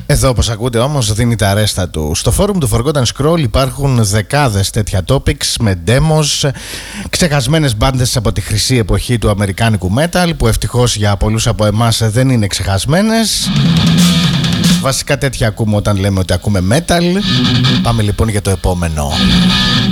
Εδώ, όπως ακούτε όμως, δίνει τα ρέστα του. Στο φόρουμ του Forgotten Scroll υπάρχουν δεκάδες τέτοια topics με demos, ξεχασμένες μπάντες από τη χρυσή εποχή του αμερικάνικου metal, που ευτυχώς για πολλούς από εμάς δεν είναι ξεχασμένες. Βασικά τέτοια ακούμε όταν λέμε ότι ακούμε metal. Πάμε λοιπόν για το επόμενο.